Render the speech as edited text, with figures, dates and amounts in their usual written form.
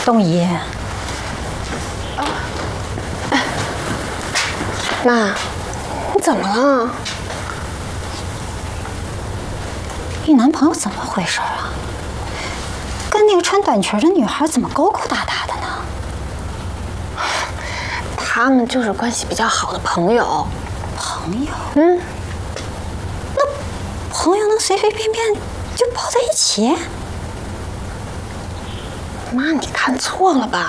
东姨， 妈，你怎么了？ 你男朋友怎么回事啊？跟那个穿短裙的女孩怎么勾勾搭搭的呢？ 他们就是关系比较好的朋友。 朋友？ 嗯， 那朋友能随随便便就抱在一起？ 妈，你看错了吧？